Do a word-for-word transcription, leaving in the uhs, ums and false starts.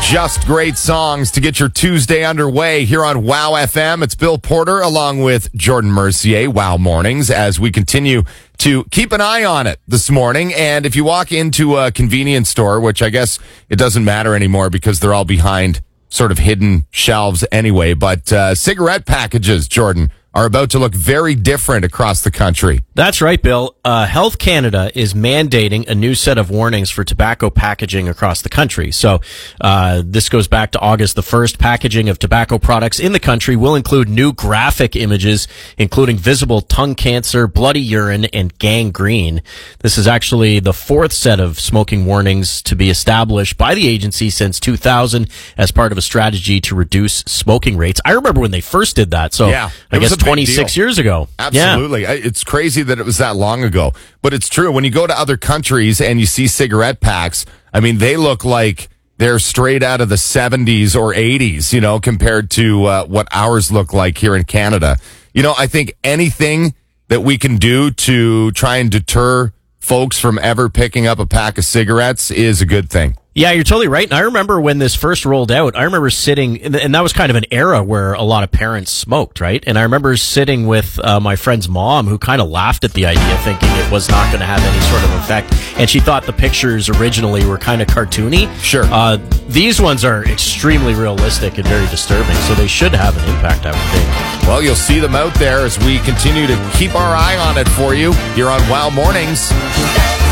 Just great songs to get your Tuesday underway here on Wow F M. It's Bill Porter along with Jordan Mercier, Wow Mornings, as we continue to keep an eye on it this morning. And if you walk into a convenience store, which I guess it doesn't matter anymore because they're all behind sort of hidden shelves anyway, but uh, cigarette packages, Jordan, are about to look very different across the country. That's right, Bill. Uh, Health Canada is mandating a new set of warnings for tobacco packaging across the country. So uh, this goes back to August the first. Packaging of tobacco products in the country will include new graphic images, including visible tongue cancer, bloody urine, and gangrene. This is actually the fourth set of smoking warnings to be established by the agency since two thousand as part of a strategy to reduce smoking rates. I remember when they first did that. So yeah, I guess twenty-six years ago. Absolutely. Yeah. It's crazy that it was that long ago, but it's true. When you go to other countries and you see cigarette packs, I mean, they look like they're straight out of the seventies or eighties, you know, compared to uh, what ours look like here in Canada. You know, I think anything that we can do to try and deter folks from ever picking up a pack of cigarettes is a good thing. Yeah, you're totally right. And I remember when this first rolled out, I remember sitting, and that was kind of an era where a lot of parents smoked, right? And I remember sitting with uh, my friend's mom who kind of laughed at the idea, thinking it was not going to have any sort of effect. And she thought the pictures originally were kind of cartoony. Sure. Uh, these ones are extremely realistic and very disturbing, so they should have an impact, I would think. Well, you'll see them out there as we continue to keep our eye on it for you here on Wow Mornings.